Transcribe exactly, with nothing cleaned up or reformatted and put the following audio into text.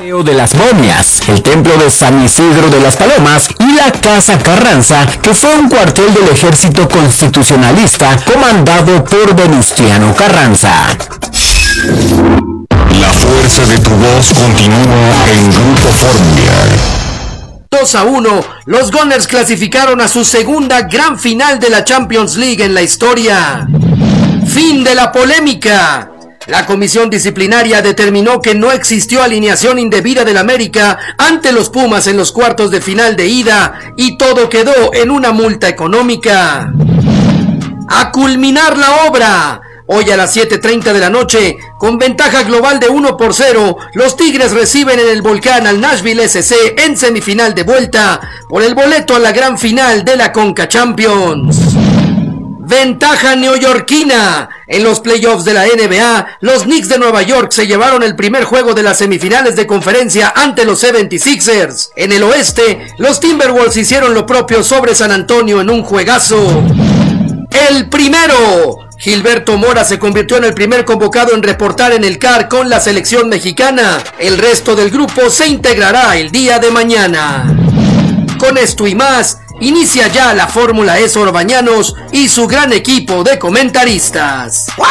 de las Momias, el templo de San Isidro de las Palomas y la Casa Carranza, que fue un cuartel del ejército constitucionalista comandado por Venustiano Carranza. La fuerza de tu voz continúa en Grupo Fórmula. dos a uno, los Gunners clasificaron a su segunda gran final de la Champions League en la historia. Fin de la polémica. La comisión disciplinaria determinó que no existió alineación indebida del América ante los Pumas en los cuartos de final de ida y todo quedó en una multa económica. A culminar la obra. Hoy a las siete treinta de la noche, con ventaja global de uno por cero, los Tigres reciben en el Volcán al Nashville S C en semifinal de vuelta por el boleto a la gran final de la Conca Champions. Ventaja neoyorquina. En los playoffs de la N B A, los Knicks de Nueva York se llevaron el primer juego de las semifinales de conferencia ante los setenta y seis ers. En el oeste, los Timberwolves hicieron lo propio sobre San Antonio en un juegazo. El primero. Gilberto Mora se convirtió en el primer convocado en reportar en el C A R con la selección mexicana. El resto del grupo se integrará el día de mañana. Con esto y más, inicia ya la Fórmula E Sor Bañanos y su gran equipo de comentaristas.